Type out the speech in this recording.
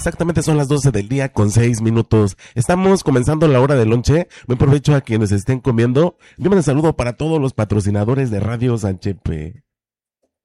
Exactamente son las 12 del día con 6 minutos. Estamos comenzando la hora del lonche. Buen provecho a quienes estén comiendo. Un saludo para todos los patrocinadores de Radio Sanchepe.